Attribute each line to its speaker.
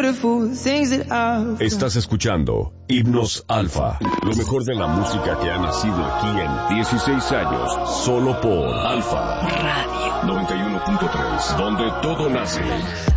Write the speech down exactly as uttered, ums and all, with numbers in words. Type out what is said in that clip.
Speaker 1: beautiful things that I've
Speaker 2: Estás escuchando Himnos Alfa, lo mejor de la música que ha nacido aquí en dieciséis años, solo por Alfa Radio noventa y uno punto tres, donde todo nace.